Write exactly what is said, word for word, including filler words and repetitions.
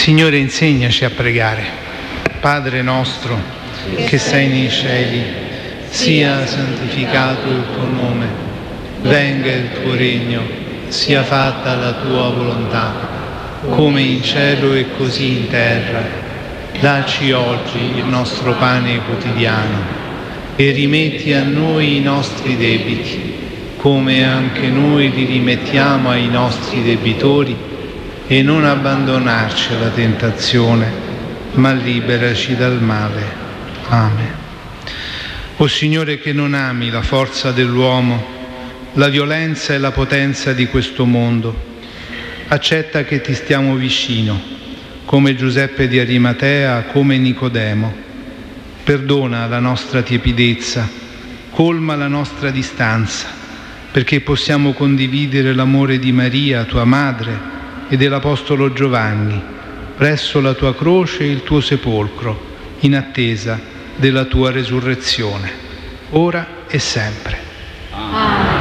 Signore, insegnaci a pregare. Padre nostro, che sei nei cieli, sia santificato il tuo nome, venga il tuo regno, sia fatta la tua volontà, come in cielo e così in terra. Dacci oggi il nostro pane quotidiano e rimetti a noi i nostri debiti, come anche noi li rimettiamo ai nostri debitori, e non abbandonarci alla tentazione, ma liberaci dal male. Amen. O Signore, che non ami la forza dell'uomo, la violenza e la potenza di questo mondo, accetta che ti stiamo vicino, come Giuseppe di Arimatea, come Nicodemo. Perdona la nostra tiepidezza, colma la nostra distanza, perché possiamo condividere l'amore di Maria, tua madre, e dell'Apostolo Giovanni, presso la tua croce e il tuo sepolcro, in attesa della tua resurrezione, ora e sempre. Amen.